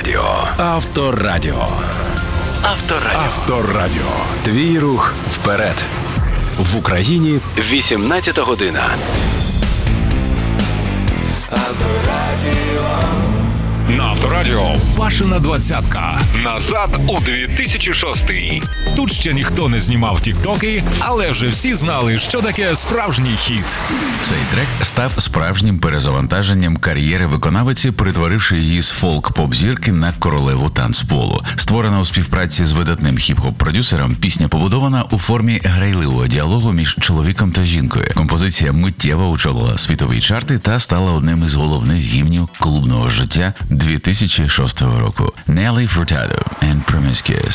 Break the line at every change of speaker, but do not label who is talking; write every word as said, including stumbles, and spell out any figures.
Авторадіо. Авторадіо. Авторадіо. Авторадіо. Твій рух вперед. В Україні вісімнадцята година.
На Авторадіо Пашина двадцятка. Назад у дві тисячі шостий. Тут ще ніхто не знімав тіктоки, але вже всі знали, що таке справжній хіт.
Цей трек став справжнім перезавантаженням кар'єри виконавиці, перетворивши її з фолк-поп-зірки на королеву танцполу. Створена у співпраці з видатним хіп-хоп-продюсером, пісня побудована у формі грайливого діалогу між чоловіком та жінкою. Композиція миттєво очолила світові чарти та стала одним із головних гімнів клубного життя дві тисячі шостого року. Nelly Furtado and Promiscuous.